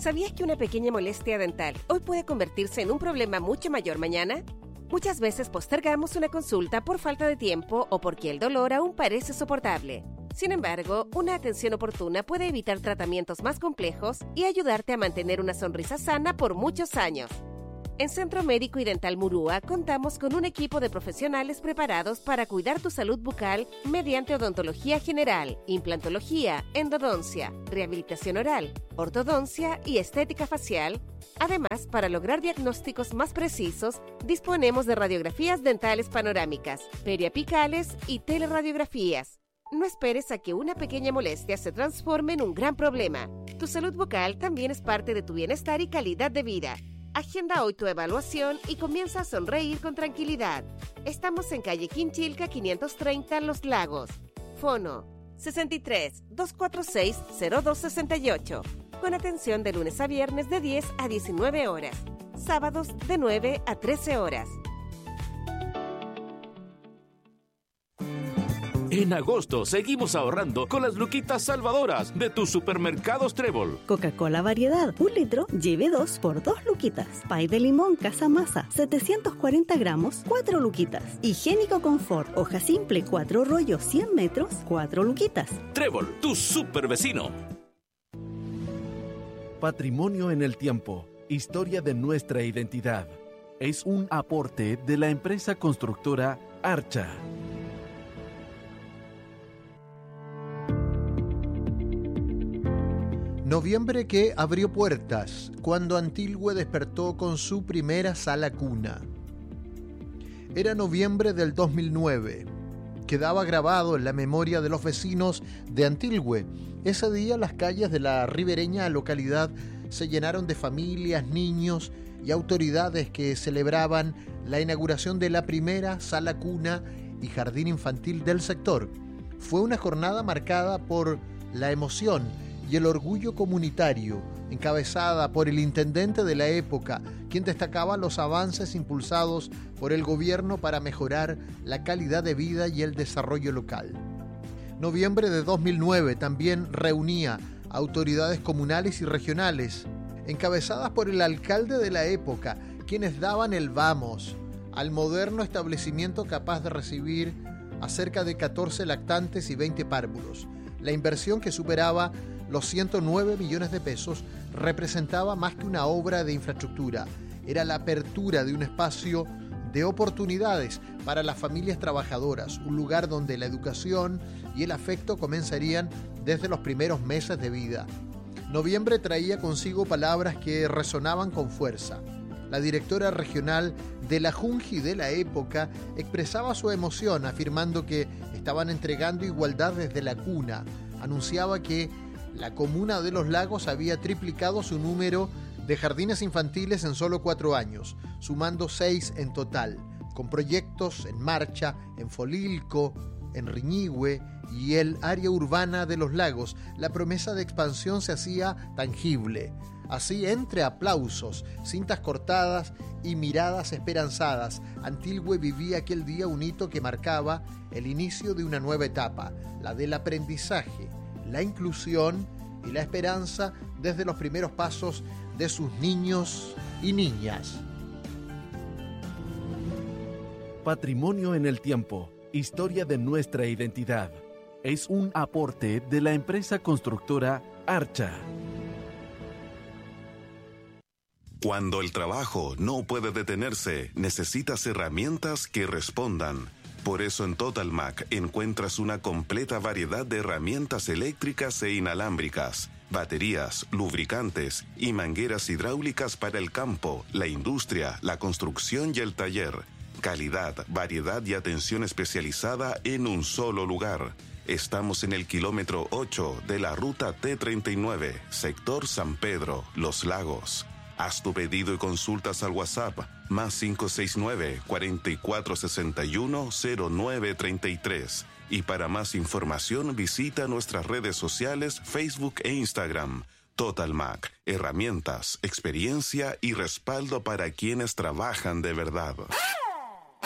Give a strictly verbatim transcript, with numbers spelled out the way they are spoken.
¿Sabías que una pequeña molestia dental hoy puede convertirse en un problema mucho mayor mañana? Muchas veces postergamos una consulta por falta de tiempo o porque el dolor aún parece soportable. Sin embargo, una atención oportuna puede evitar tratamientos más complejos y ayudarte a mantener una sonrisa sana por muchos años. En Centro Médico y Dental Murúa contamos con un equipo de profesionales preparados para cuidar tu salud bucal mediante odontología general, implantología, endodoncia, rehabilitación oral, ortodoncia y estética facial. Además, para lograr diagnósticos más precisos, disponemos de radiografías dentales panorámicas, periapicales y teleradiografías. No esperes a que una pequeña molestia se transforme en un gran problema. Tu salud bucal también es parte de tu bienestar y calidad de vida. Agenda hoy tu evaluación y comienza a sonreír con tranquilidad. Estamos en calle Quinchilca quinientos treinta, Los Lagos. Fono sesenta y tres, doscientos cuarenta y seis, cero dos sesenta y ocho. Con atención de lunes a viernes de diez a diecinueve horas. Sábados de nueve a trece horas. En agosto seguimos ahorrando con las luquitas salvadoras de tus supermercados Trébol. Coca-Cola variedad, un litro, lleve dos por dos luquitas. Pay de limón Casa Masa, setecientos cuarenta gramos, cuatro luquitas. Higiénico Confort, hoja simple, cuatro rollos, cien metros, cuatro luquitas. Trébol, tu super vecino. Patrimonio en el tiempo, historia de nuestra identidad. Es un aporte de la empresa constructora Archa. Noviembre que abrió puertas cuando Antilgüe despertó con su primera sala cuna. Era noviembre del dos mil nueve. Quedaba grabado en la memoria de los vecinos de Antilgüe. Ese día las calles de la ribereña localidad se llenaron de familias, niños y autoridades que celebraban la inauguración de la primera sala cuna y jardín infantil del sector. Fue una jornada marcada por la emoción y el orgullo comunitario, encabezada por el intendente de la época, quien destacaba los avances impulsados por el gobierno para mejorar la calidad de vida y el desarrollo local. Noviembre de dos mil nueve también reunía a autoridades comunales y regionales, encabezadas por el alcalde de la época, quienes daban el vamos al moderno establecimiento capaz de recibir a cerca de catorce lactantes y veinte párvulos. La inversión, que superaba los ciento nueve millones de pesos, representaba más que una obra de infraestructura. Era la apertura de un espacio de oportunidades para las familias trabajadoras, un lugar donde la educación y el afecto comenzarían desde los primeros meses de vida. Noviembre traía consigo palabras que resonaban con fuerza. La directora regional de la Junji de la época expresaba su emoción afirmando que estaban entregando igualdad desde la cuna. Anunciaba que la comuna de Los Lagos había triplicado su número de jardines infantiles en solo cuatro años, sumando seis en total, con proyectos en marcha en Folilco, en Riñihue y el área urbana de Los Lagos. La promesa de expansión se hacía tangible. Así, entre aplausos, cintas cortadas y miradas esperanzadas, Antilgüe vivía aquel día un hito que marcaba el inicio de una nueva etapa, la del aprendizaje, la inclusión y la esperanza desde los primeros pasos de sus niños y niñas. Patrimonio en el tiempo, historia de nuestra identidad. Es un aporte de la empresa constructora Archa. Cuando el trabajo no puede detenerse, necesitas herramientas que respondan. Por eso en Totalmac encuentras una completa variedad de herramientas eléctricas e inalámbricas, baterías, lubricantes y mangueras hidráulicas para el campo, la industria, la construcción y el taller. Calidad, variedad y atención especializada en un solo lugar. Estamos en el kilómetro ocho de la ruta T treinta y nueve, sector San Pedro, Los Lagos. Haz tu pedido y consultas al WhatsApp más cinco seis nueve, cuatro cuatro seis uno, cero nueve tres tres. Y para más información visita nuestras redes sociales Facebook e Instagram. Totalmac, herramientas, experiencia y respaldo para quienes trabajan de verdad.